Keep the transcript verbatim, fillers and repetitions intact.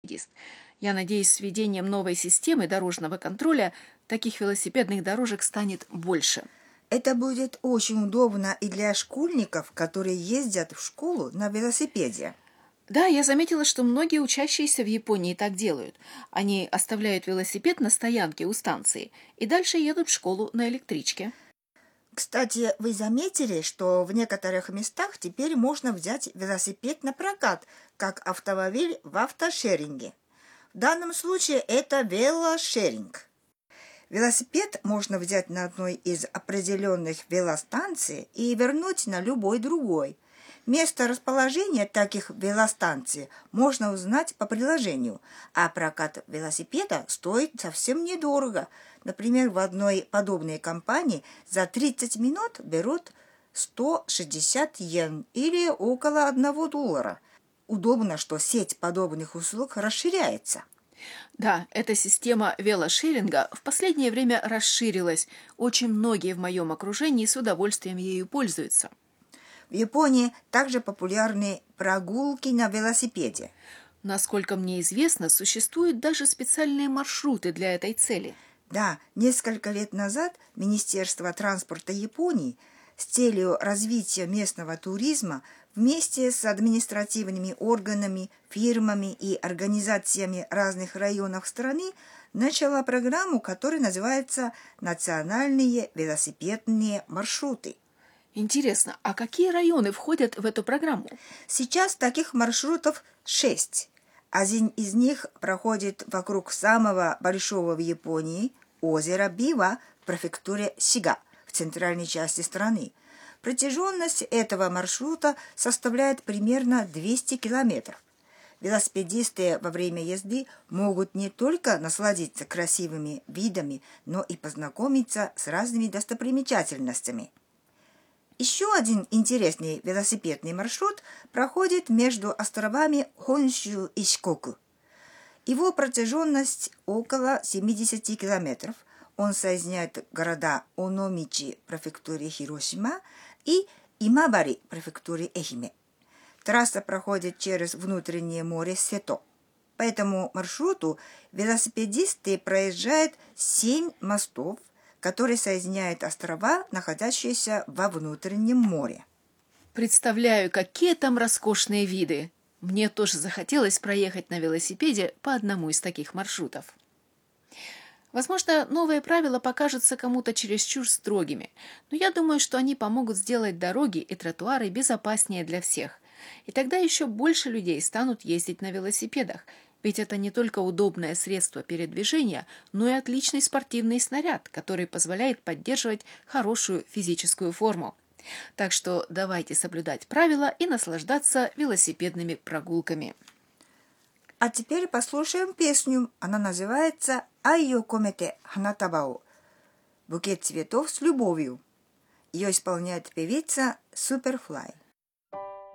велосипедист. Я надеюсь, с введением новой системы дорожного контроля таких велосипедных дорожек станет больше. Это будет очень удобно и для школьников, которые ездят в школу на велосипеде. Да, я заметила, что многие учащиеся в Японии так делают. Они оставляют велосипед на стоянке у станции и дальше едут в школу на электричке. Кстати, вы заметили, что в некоторых местах теперь можно взять велосипед на прокат, как автомобиль в автошеринге. В данном случае это велошеринг. Велосипед можно взять на одной из определенных велостанций и вернуть на любой другой. Место расположения таких велостанций можно узнать по приложению, а прокат велосипеда стоит совсем недорого. Например, в одной подобной компании за тридцать минут берут сто шестьдесят йен или около одного доллара. Удобно, что сеть подобных услуг расширяется. Да, эта система велошеринга в последнее время расширилась. Очень многие в моем окружении с удовольствием ею пользуются. В Японии также популярны прогулки на велосипеде. Насколько мне известно, существуют даже специальные маршруты для этой цели. Да, несколько лет назад Министерство транспорта Японии с целью развития местного туризма вместе с административными органами, фирмами и организациями разных районов страны начало программу, которая называется «Национальные велосипедные маршруты». Интересно, а какие районы входят в эту программу? Сейчас таких маршрутов шесть. Один из них проходит вокруг самого большого в Японии озера Бива в префектуре Сига в центральной части страны. Протяженность этого маршрута составляет примерно двести километров. Велосипедисты во время езды могут не только насладиться красивыми видами, но и познакомиться с разными достопримечательностями. Еще один интересный велосипедный маршрут проходит между островами Хонсю и Шикоку. Его протяженность около семьдесят километров. Он соединяет города Ономичи в префектуре Хиросима и Имабари в префектуре Эхиме. Трасса проходит через внутреннее море Сето. По этому маршруту велосипедисты проезжают семь мостов, который соединяет острова, находящиеся во внутреннем море. Представляю, какие там роскошные виды. Мне тоже захотелось проехать на велосипеде по одному из таких маршрутов. Возможно, новые правила покажутся кому-то чересчур строгими, но я думаю, что они помогут сделать дороги и тротуары безопаснее для всех. И тогда еще больше людей станут ездить на велосипедах, ведь это не только удобное средство передвижения, но и отличный спортивный снаряд, который позволяет поддерживать хорошую физическую форму. Так что давайте соблюдать правила и наслаждаться велосипедными прогулками. А теперь послушаем песню. Она называется «Айо комете ханатабао» – «Букет цветов с любовью». Ее исполняет певица Суперфлай.